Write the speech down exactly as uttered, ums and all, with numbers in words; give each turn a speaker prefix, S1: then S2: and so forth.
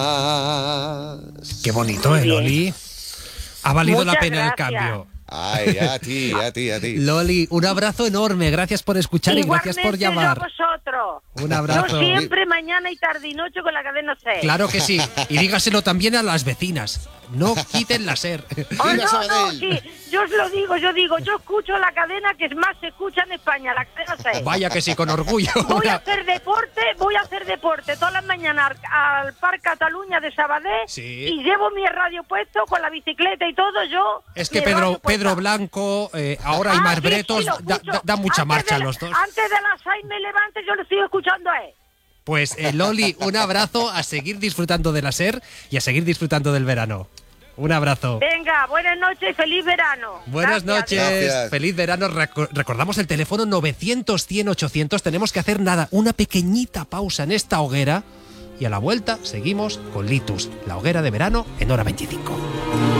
S1: Qué bonito, ¿eh, Loli? Ha valido
S2: Muchas
S1: la pena
S2: gracias.
S1: el cambio.
S3: Ay, a ti, a ti, a ti.
S1: Loli, un abrazo enorme. Gracias por escuchar y gracias por
S2: Igualmente
S1: llamar.
S2: yo a vosotros.
S1: Un abrazo.
S2: Yo siempre, mañana y tarde y noche con la cadena SER.
S1: Claro que sí. Y dígaselo también a las vecinas. No quiten la SER.
S2: Oh,
S3: Viva
S2: no, no,
S3: Sabadell.
S2: sí, yo os lo digo, yo digo, yo escucho la cadena que más se escucha en España, la cadena SER.
S1: Vaya que sí, con orgullo.
S2: Voy a
S1: Una-
S2: hacer deporte, voy a hacer deporte todas las mañanas al, al Parque Cataluña de Sabadell
S1: Sí.
S2: y llevo mi radio puesto con la bicicleta y todo, yo...
S1: Es que
S2: mi
S1: Pedro,
S2: radio puesta.
S1: Pedro Blanco, eh, ahora hay
S2: Ah,
S1: más
S2: sí,
S1: bretos,
S2: sí, lo
S1: da,
S2: escucho.
S1: da- da mucha
S2: Antes
S1: marcha
S2: de la-
S1: los dos.
S2: Antes de las seis me levanto, yo lo estoy escuchando a él.
S1: Pues eh, Loli, un abrazo, a seguir disfrutando de la SER y a seguir disfrutando del verano. Un abrazo.
S2: Venga, buenas noches y feliz verano.
S1: Buenas
S2: Gracias.
S1: noches,
S3: Gracias.
S1: feliz verano. Reco- recordamos el teléfono novecientos, cien, ochocientos. Tenemos que hacer nada, una pequeñita pausa en esta hoguera y a la vuelta seguimos con Litus, la hoguera de verano en hora veinticinco.